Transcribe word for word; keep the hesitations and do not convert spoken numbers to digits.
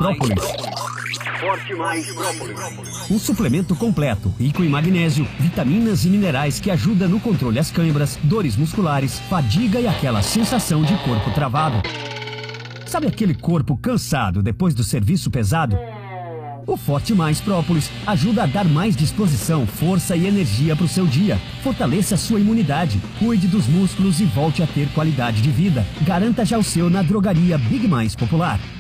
Própolis. Forte Mais Própolis. Um suplemento completo, rico em magnésio, vitaminas e minerais que ajuda no controle das câimbras, dores musculares, fadiga e aquela sensação de corpo travado. Sabe aquele corpo cansado depois do serviço pesado? O Forte Mais Própolis ajuda a dar mais disposição, força e energia para o seu dia. Fortaleça a sua imunidade, cuide dos músculos e volte a ter qualidade de vida. Garanta já o seu na drogaria Big Mais Popular.